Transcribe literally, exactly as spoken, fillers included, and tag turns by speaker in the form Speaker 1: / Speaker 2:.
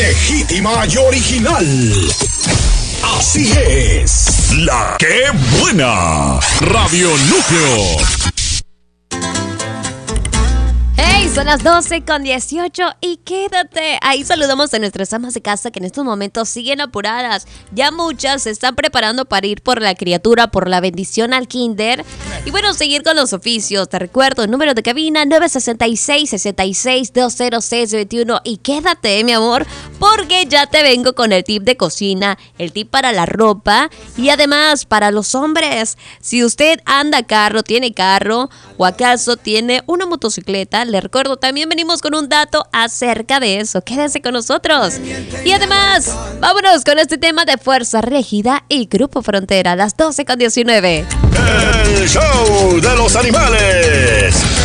Speaker 1: legítima y original. Así es, la que buena. Radio Núcleo.
Speaker 2: Hey, son las doce con dieciocho y quédate. Ahí saludamos a nuestras amas de casa que en estos momentos siguen apuradas. Ya muchas se están preparando para ir por la criatura, por la bendición al kinder. Y bueno, seguir con los oficios. Te recuerdo, el número de cabina nueve seis seis, seis seis dos cero seis dos uno. Y quédate, mi amor, porque ya te vengo con el tip de cocina, el tip para la ropa y además para los hombres. Si usted anda carro, tiene carro o acaso tiene una motocicleta, le recuerdo, también venimos con un dato acerca de eso. Quédense con nosotros. Y además, vámonos con este tema de Fuerza Régida y Grupo Frontera, a las doce con diecinueve.
Speaker 1: El show de los animales.